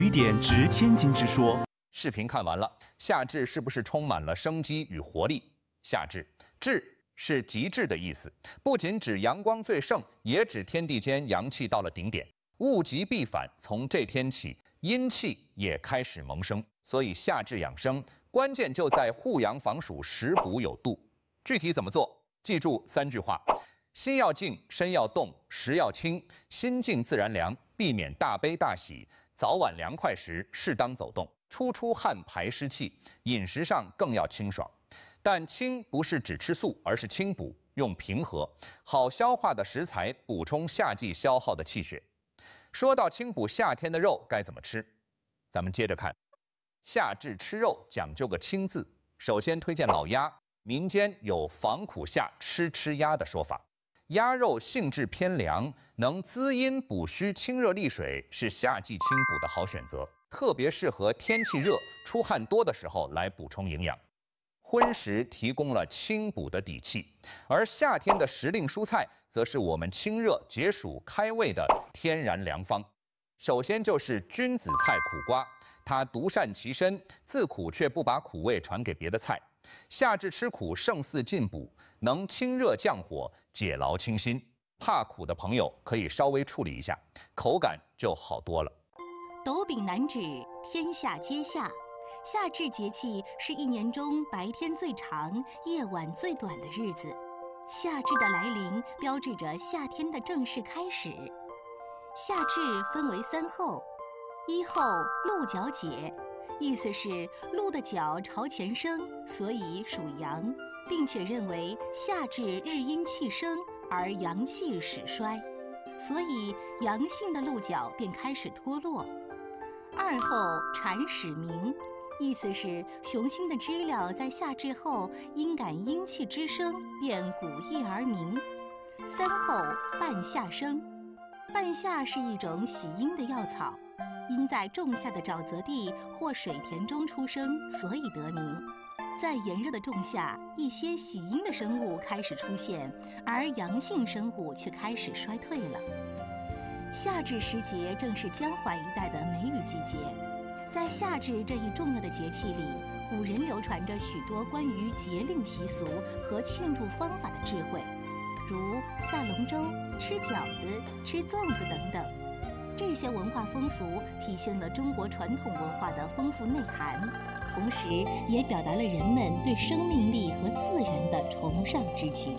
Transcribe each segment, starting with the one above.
雨点值千金之说。 视频看完了，夏至是不是充满了生机与活力？夏至，至是极致的意思，不仅指阳光最盛，也指天地间阳气到了顶点，物极必反。从这天起，阴气也开始萌生。所以夏至养生，关键就在护阳防暑，食补有度。具体怎么做？记住3句话：心要静，身要动，食要清，心静自然凉。避免大悲大喜，早晚凉快时适当走动，出汗排湿气。饮食上更要清爽，但清不是只吃素，而是清补，用平和、好消化的食材补充夏季消耗的气血。说到清补夏天的肉该怎么吃，咱们接着看。夏至吃肉讲究个清字，首先推荐老鸭，民间有防苦夏吃鸭的说法。鸭肉性质偏凉，能滋阴补虚、清热利水，是夏季清补的好选择，特别适合天气热、出汗多的时候来补充营养。荤食提供了清补的底气，而夏天的时令蔬菜则是我们清热解暑、开胃的天然良方。首先就是君子菜苦瓜，它独善其身，自苦却不把苦味传给别的菜。夏至吃苦胜似进补，能清热降火、解劳清心。怕苦的朋友可以稍微处理一下，口感就好多了。 斗柄难指，天下皆夏。夏至节气是一年中白天最长、夜晚最短的日子。夏至的来临，标志着夏天的正式开始。夏至分为3候：一候鹿角解，意思是鹿的角朝前生，所以属阳，并且认为夏至日阴气生，而阳气始衰，所以阳性的鹿角便开始脱落。二候蝉始鸣，意思是雄性的知了在夏至后因感阴气之生，便鼓翼而鸣。三候半夏生，半夏是一种喜阴的药草，因在仲夏的沼泽地或水田中出生，所以得名。在炎热的仲夏，一些喜阴的生物开始出现，而阳性生物却开始衰退了。夏至时节正是江淮一带的梅雨季节，在夏至这一重要的节气里，古人流传着许多关于节令习俗和庆祝方法的智慧，如赛龙舟、吃饺子、吃粽子等等。这些文化风俗体现了中国传统文化的丰富内涵，同时也表达了人们对生命力和自然的崇尚之情。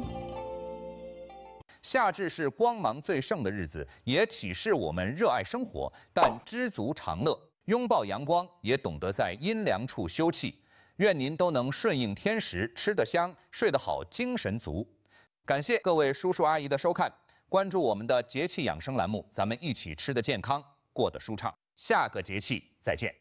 夏至是光芒最盛的日子，也启示我们热爱生活，但知足常乐，拥抱阳光，也懂得在阴凉处休憩。愿您都能顺应天时，吃得香，睡得好，精神足。感谢各位叔叔阿姨的收看，关注我们的节气养生栏目，咱们一起吃得健康，过得舒畅。下个节气再见。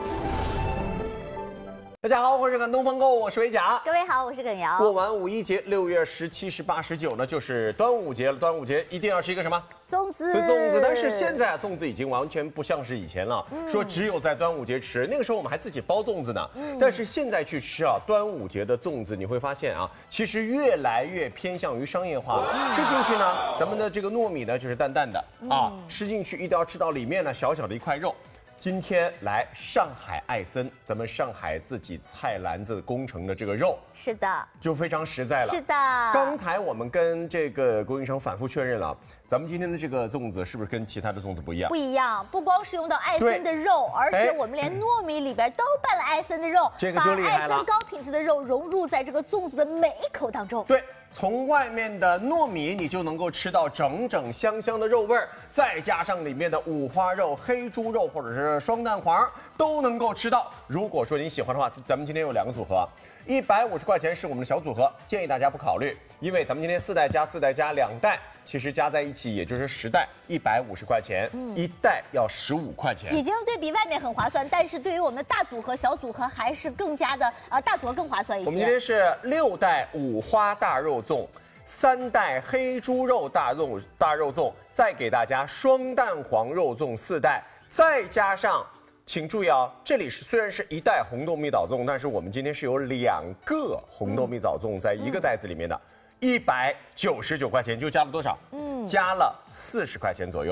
大家好，我是冉东风购，我是维甲。 各位好，我是耿瑶。 过完五一节，6月17、18、19呢，就是端午节了。端午节一定要吃一个什么？ 粽子。 粽子，但是现在粽子已经完全不像是以前了，说只有在端午节吃。那个时候我们还自己包粽子呢。但是现在去吃啊，端午节的粽子，你会发现啊，其实越来越偏向于商业化了。吃进去呢，咱们的这个糯米呢就是淡淡的啊，吃进去一定要吃到里面呢小小的一块肉。今天来上海艾森，咱们上海自己菜篮子工程的这个肉， 是的， 就非常实在了。 是的， 刚才我们跟这个供应商反复确认了，咱们今天的这个粽子是不是跟其他的粽子不一样？ 不一样，不光是用到艾森的肉，而且我们连糯米里边都拌了艾森的肉， 这个就厉害了， 把艾森高品质的肉融入在这个粽子的每一口当中。 对。从外面的糯米，你就能够吃到整整香香的肉味儿，再加上里面的五花肉、黑猪肉或者是双蛋黄，都能够吃到。如果说您喜欢的话，咱们今天有2个组合，150块钱是我们的小组合，建议大家不考虑，因为咱们今天4袋加4袋加2袋，其实加在一起也就是10袋，150块钱，1袋要15块钱， 已经对比外面很划算，但是对于我们的大组合、小组合还是更加的大组合更划算一些。 我们今天是6袋五花大肉粽，3袋黑猪肉大肉粽，再给大家双蛋黄肉粽4袋，再加上，请注意啊，这里虽然是1袋红豆蜜枣粽，但是我们今天是有2个红豆蜜枣粽在一个袋子里面的，199块钱，就加了多少？加了40块钱左右。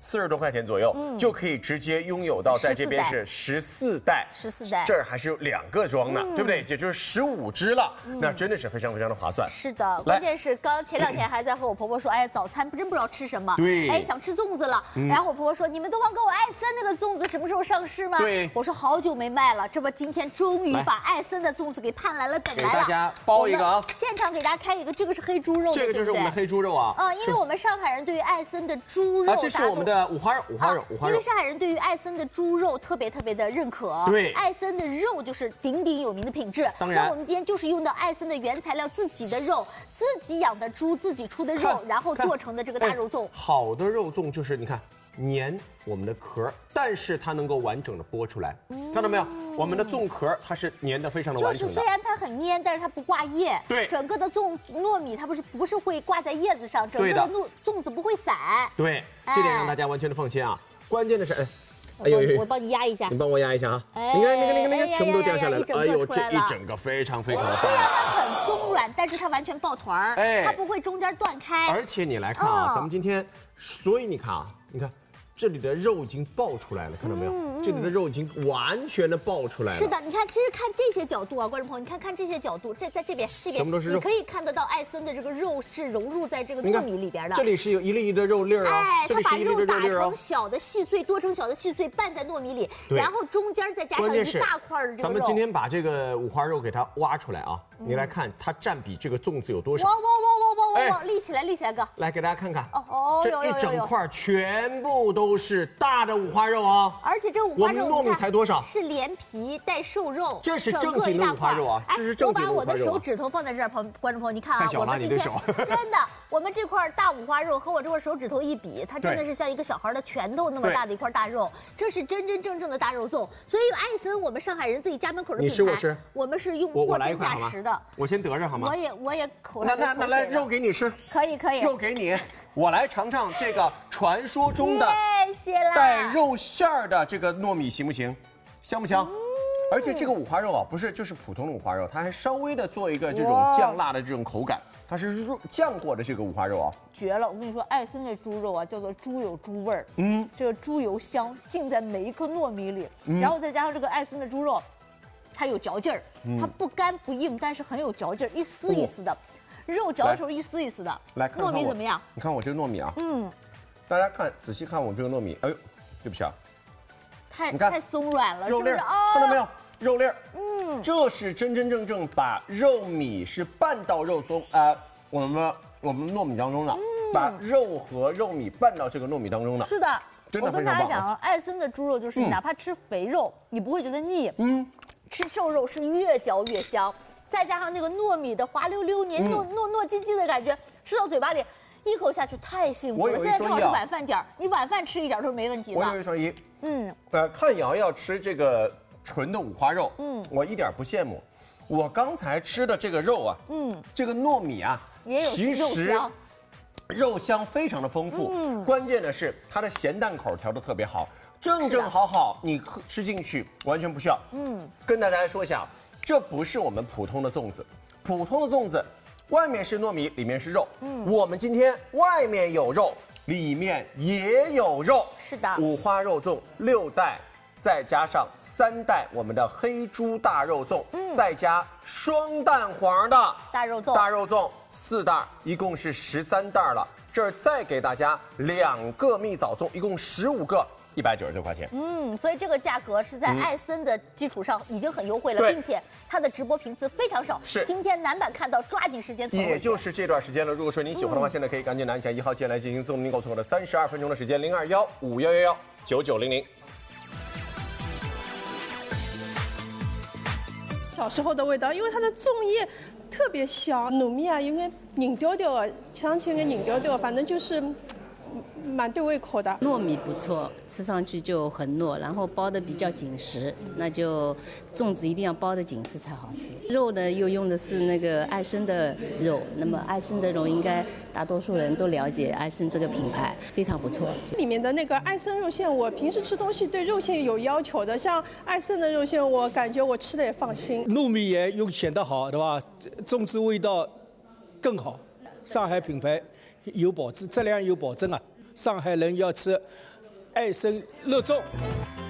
40多块钱左右，就可以直接拥有到，在这边是14袋 ，14袋， 这儿还是有2个装呢，对不对？也就是15只了，那真的是非常非常的划算。 是的，关键是前2天还在和我婆婆说，哎，早餐真不知道吃什么， 对， 哎，想吃粽子了。然后我婆婆说，你们都忘给我艾森那个粽子什么时候上市吗？ 对， 我说好久没卖了，这不今天终于把艾森的粽子给盼来了，等来了。 给大家包一个啊， 现场给大家开一个，这个是黑猪肉， 这个就是我们的黑猪肉啊。 因为我们上海人对于艾森的猪肉， 这是我们的五花肉。 因为上海人对于艾森的猪肉特别的认可， 对， 艾森的肉就是鼎鼎有名的品质。 当然， 那我们今天就是用到艾森的原材料，自己的肉，自己养的猪，自己出的肉，然后做成的这个大肉粽。 好的肉粽就是你看粘我们的壳，但是它能够完整的剥出来，看到没有？我们的粽壳它是粘的非常的完整的。 就是虽然它很粘，但是它不挂叶。 对， 整个的糯米它不是会挂在叶子上，整个的粽子不会散。 对，这点让大家完全的放心啊。关键的是， 我帮你压一下， 你帮我压一下啊！你看那个，全部都掉下来了。哎呦，这一整个非常非常的棒。 虽然它很松软，但是它完全抱团儿，它不会中间断开。 而且你来看啊，咱们今天，所以你看啊，你看。这里的肉已经爆出来了，看到没有？这里的肉已经完全的爆出来了。 是的，你看，其实看这些角度啊，观众朋友，你看这些角度，在这边， 全部都是肉， 你可以看得到艾森的这个肉是融入在这个糯米里边的。 这里是有一粒一粒的肉粒儿啊， 它把肉打成小的细碎，剁成小的细碎，拌在糯米里，然后中间再加上一大块的这个肉。 咱们今天把这个五花肉给它挖出来啊，你来看它占比这个粽子有多少？ 哇，立起来哥！ 来给大家看看，这一整块全部都是大的五花肉啊！ 而且这五花肉我们糯米才多少？ 是连皮带瘦肉， 这是正经的五花肉啊！这是正经的五花肉。 我把我的手指头放在这儿，观众朋友，你看啊， 我们今天真的，我们这块大五花肉和我这块手指头一比，它真的是像一个小孩的拳头那么大的一块大肉，这是真正的大肉粽。所以艾森，我们上海人自己家门口的品牌， 你吃我吃， 我们是用货真价实的。 我先得着好吗？ 我也口上。 那来肉给你吃， 可以， 肉给你，我来尝尝这个传说中的谢啦带肉馅儿的这个糯米行不行？香不香？而且这个五花肉啊，不是就是普通的五花肉，它还稍微的做一个这种酱辣的这种口感，它是酱过的这个五花肉啊， 绝了！我跟你说，艾森的猪肉啊，叫做猪有猪味儿，这个猪油香浸在每一颗糯米里，然后再加上这个艾森的猪肉，它有嚼劲儿，它不干不硬，但是很有嚼劲儿，一丝一丝的。肉嚼的时候一丝一丝的， 来看糯米怎么样？ 你看我这个糯米啊，大家仔细看我这个糯米，哎呦，对不起啊， 太松软了， 肉粒儿，看到没有？肉粒儿，这是真正把肉米是拌到肉松我们糯米当中的，把肉和肉米拌到这个糯米当中的， 是的， 真的非常棒。 我跟大家讲，艾森的猪肉就是哪怕吃肥肉，你不会觉得腻，吃瘦肉是越嚼越香。再加上那个糯米的滑溜溜、黏糯唧唧的感觉，吃到嘴巴里，一口下去太幸福了。现在正好是晚饭点儿，你晚饭吃一点都是没问题的。 我有一说一，看瑶瑶吃这个纯的五花肉，我一点不羡慕。我刚才吃的这个肉啊，这个糯米啊，其实肉香非常的丰富，关键的是它的咸淡口调的特别好，正好，你吃进去完全不需要。跟大家说一下。这不是我们普通的粽子，普通的粽子，外面是糯米，里面是肉。我们今天外面有肉，里面也有肉。 是的， 五花肉粽6袋，再加上3袋我们的黑猪大肉粽，再加双蛋黄的大肉粽 4袋，一共是13袋了。这儿再给大家2个蜜枣粽，一共15个。199块钱， 所以这个价格是在艾森的基础上已经很优惠了，并且它的直播频次非常少。 是， 今天难版看到，抓紧时间投。 也就是这段时间了。如果说您喜欢的话，现在可以赶紧拿起1号键来进行送您购错的32分钟的时间，02151119900。 小时候的味道，因为它的粽叶特别香，糯米啊，有点凝掉掉的，吃上去有点凝掉掉，反正就是。蛮对胃口的， 糯米不错，吃上去就很糯，然后包的比较紧实，那就粽子一定要包的紧实才好吃。肉呢又用的是那个艾森的肉，那么艾森的肉应该大多数人都了解艾森这个品牌，非常不错。 里面的那个艾森肉馅，我平时吃东西对肉馅有要求的，像艾森的肉馅，我感觉我吃的也放心。 糯米也又显得好，对吧？粽子味道更好，上海品牌有保质，质量有保证啊。上海人要吃爱生肉粽。